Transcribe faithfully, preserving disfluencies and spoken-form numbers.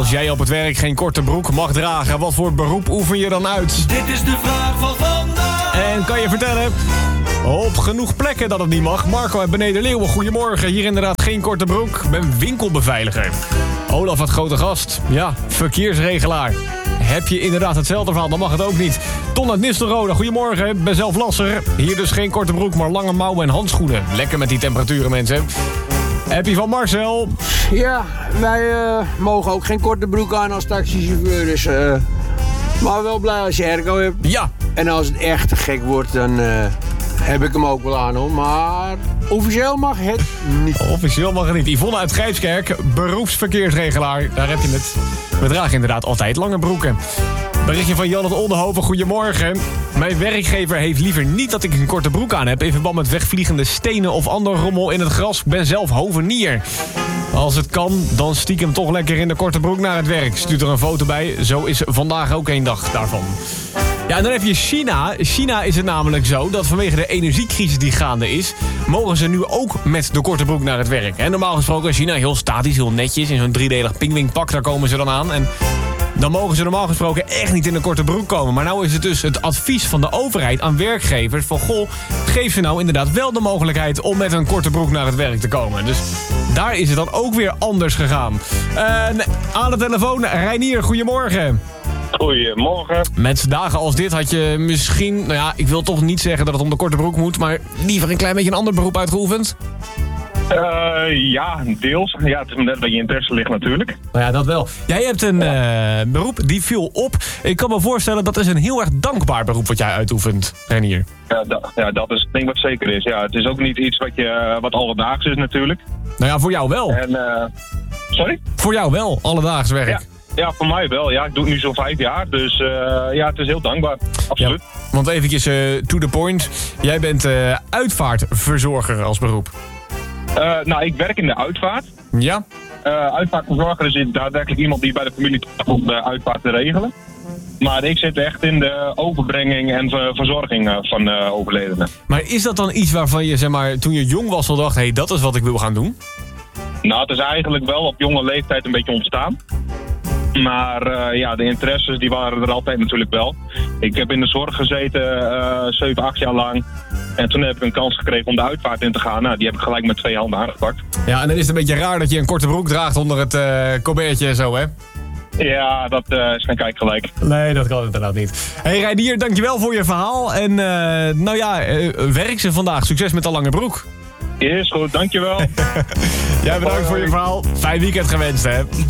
Als jij op het werk geen korte broek mag dragen, wat voor beroep oefen je dan uit? Dit is de vraag van vandaag. En kan je vertellen, op genoeg plekken dat het niet mag. Marco uit Beneden Leeuwen, goedemorgen. Hier inderdaad geen korte broek, ben winkelbeveiliger. Olaf had grote gast, ja, verkeersregelaar. Heb je inderdaad hetzelfde verhaal, dan mag het ook niet. Ton uit Nistelrode, goedemorgen, ben zelf lasser. Hier dus geen korte broek, maar lange mouwen en handschoenen. Lekker met die temperaturen, mensen. Heb je van Marcel? Ja, wij uh, mogen ook geen korte broek aan als taxichauffeur. Dus, uh, maar wel blij als je airco hebt. Ja. En als het echt te gek wordt, dan uh, heb ik hem ook wel aan, hoor. Maar officieel mag het niet. Officieel mag het niet. Yvonne uit Grijpskerk, beroepsverkeersregelaar. Daar heb je het. We dragen inderdaad altijd lange broeken. Berichtje van Jan uit Oldenhoven, goedemorgen. Mijn werkgever heeft liever niet dat ik een korte broek aan heb... in verband met wegvliegende stenen of ander rommel in het gras. Ik ben zelf hovenier. Als het kan, dan stiekem toch lekker in de korte broek naar het werk. Stuurt er een foto bij. Zo is vandaag ook één dag daarvan. Ja, en dan heb je China. China is het namelijk zo dat vanwege de energiecrisis die gaande is... mogen ze nu ook met de korte broek naar het werk. En normaal gesproken is China heel statisch, heel netjes... in zo'n driedelig pingwingpak, daar komen ze dan aan... En dan mogen ze normaal gesproken echt niet in een korte broek komen. Maar nou is het dus het advies van de overheid aan werkgevers... van goh, geef ze nou inderdaad wel de mogelijkheid... om met een korte broek naar het werk te komen. Dus daar is het dan ook weer anders gegaan. Uh, aan de telefoon, Reinier, goedemorgen. Goedemorgen. Met dagen als dit had je misschien... nou ja, ik wil toch niet zeggen dat het om de korte broek moet... maar liever een klein beetje een ander beroep uitgeoefend? Uh, ja, deels. Ja, het is net wat je interesse ligt natuurlijk. Nou ja, dat wel. Jij hebt een uh, beroep die viel op. Ik kan me voorstellen dat is een heel erg dankbaar beroep wat jij uitoefent, Reinier. Ja, da- ja, dat is het ding wat zeker is. Ja, het is ook niet iets wat, je, wat alledaags is natuurlijk. Nou ja, voor jou wel. En, uh, sorry? Voor jou wel, alledaags werk. Ja. Ja, voor mij wel. Ja, ik doe het nu zo'n vijf jaar. Dus uh, ja, het is heel dankbaar. Absoluut. Ja, want eventjes uh, to the point. Jij bent uh, uitvaartverzorger als beroep. Uh, nou, ik werk in de uitvaart. Ja? Uh, uitvaartverzorger is daadwerkelijk iemand die bij de familie komt de uitvaart te regelen. Maar ik zit echt in de overbrenging en ver- verzorging van uh, overledenen. Maar is dat dan iets waarvan je, zeg maar, toen je jong was al dacht... hé, hey, dat is wat ik wil gaan doen? Nou, het is eigenlijk wel op jonge leeftijd een beetje ontstaan. Maar uh, ja, de interesses die waren er altijd natuurlijk wel. Ik heb in de zorg gezeten, uh, zeven, acht jaar lang. En toen heb ik een kans gekregen om de uitvaart in te gaan. Nou, die heb ik gelijk met twee handen aangepakt. Ja, en dan is het een beetje raar dat je een korte broek draagt onder het uh, colbertje en zo, hè? Ja, dat uh, is geen kijk gelijk. Nee, dat kan inderdaad niet. Hé, hey, Reinier, dankjewel voor je verhaal. En uh, nou ja, uh, werk ze vandaag. Succes met de lange broek. Is goed, dankjewel. Jij bedankt voor je verhaal. Fijn weekend gewenst, hè?